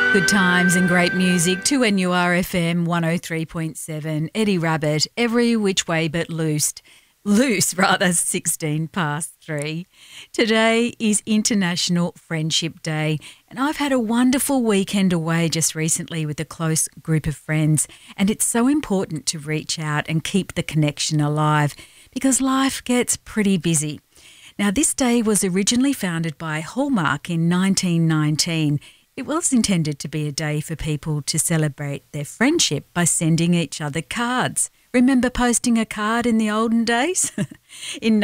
Good times and great music. 2NURFM 103.7. Eddie Rabbit, Every Which Way But Loose, 16 past 3. Today is International Friendship Day, and I've had a wonderful weekend away just recently with a close group of friends, and it's so important to reach out and keep the connection alive because life gets pretty busy. Now, this day was originally founded by Hallmark in 1919. It was intended to be a day for people to celebrate their friendship by sending each other cards. Remember posting a card in the olden days? In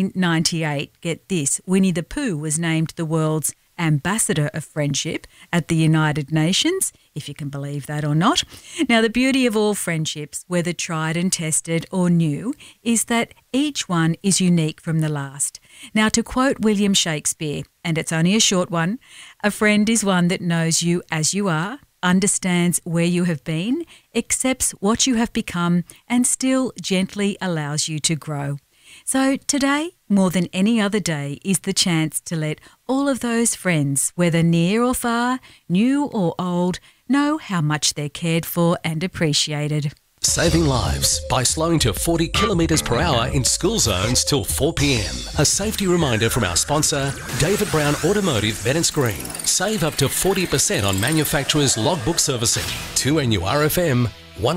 1998, get this, Winnie the Pooh was named the world's Ambassador of Friendship at the United Nations, if you can believe that or not. Now, the beauty of all friendships, whether tried and tested or new, is that each one is unique from the last. Now, to quote William Shakespeare, and it's only a short one, a friend is one that knows you as you are, understands where you have been, accepts what you have become, and still gently allows you to grow. So today, more than any other day, is the chance to let all of those friends, whether near or far, new or old, know how much they're cared for and appreciated. Saving lives by slowing to 40 kilometres per hour in school zones till 4 p.m. A safety reminder from our sponsor, David Brown Automotive Bennetts Green. Save up to 40% on manufacturers' logbook servicing. 2NURFM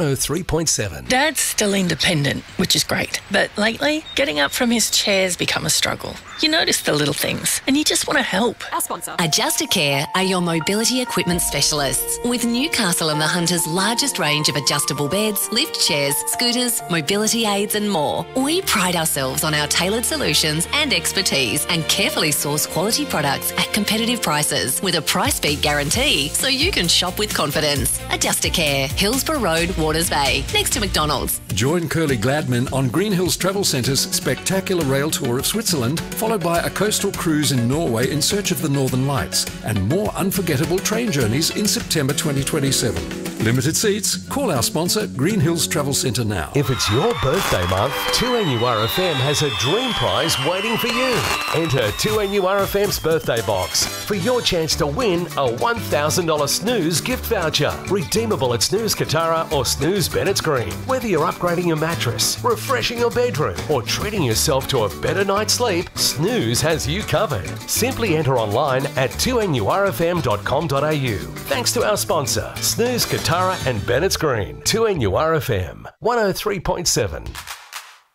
103.7. Dad's still independent, which is great. But lately, getting up from his chair's become a struggle. You notice the little things and you just want to help. Our sponsor. Adjustacare are your mobility equipment specialists. With Newcastle and the Hunter's largest range of adjustable beds, lift chairs, scooters, mobility aids and more. We pride ourselves on our tailored solutions and expertise and carefully source quality products at competitive prices with a price beat guarantee so you can shop with confidence. Adjustacare, Hillsborough Road, Waters Bay, next to McDonald's. Join Curly Gladman on Green Hills Travel Centre's spectacular rail tour of Switzerland, followed by a coastal cruise in Norway in search of the Northern Lights, and more unforgettable train journeys in September 2027. Limited seats. Call our sponsor, Green Hills Travel Centre now. If it's your birthday month, 2NURFM has a dream prize waiting for you. Enter 2NURFM's birthday box for your chance to win a $1,000 Snooze gift voucher, redeemable at Snooze Katara or Snooze Bennetts Green. Whether you're upgrading your mattress, refreshing your bedroom, or treating yourself to a better night's sleep, Snooze has you covered. Simply enter online at 2NURFM.com.au. Thanks to our sponsor, Snooze Katara and Bennetts Green. 2NURFM 103.7.